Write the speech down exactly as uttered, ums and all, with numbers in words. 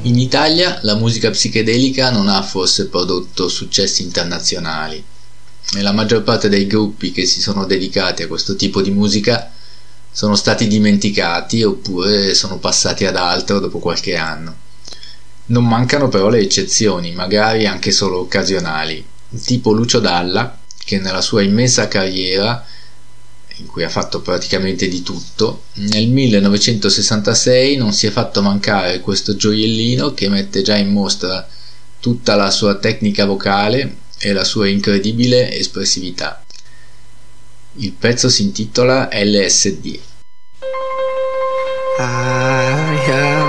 In Italia la musica psichedelica non ha forse prodotto successi internazionali e la maggior parte dei gruppi che si sono dedicati a questo tipo di musica sono stati dimenticati oppure sono passati ad altro dopo qualche anno. Non mancano però le eccezioni, magari anche solo occasionali, tipo Lucio Dalla, che nella sua immensa carriera, in cui ha fatto praticamente di tutto, nel millenovecentosessantasei non si è fatto mancare questo gioiellino che mette già in mostra tutta la sua tecnica vocale e la sua incredibile espressività. Il pezzo si intitola L S D. I am